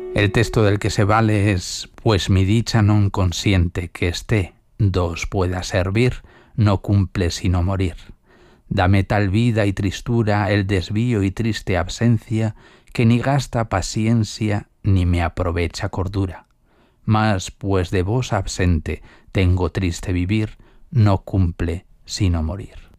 El texto del que se vale es: pues mi dicha non consiente que esté, dos pueda servir, no cumple sino morir. Dame tal vida y tristura el desvío y triste ausencia, que ni gasta paciencia ni me aprovecha cordura. Mas, pues de vos absente tengo triste vivir, no cumple sino morir.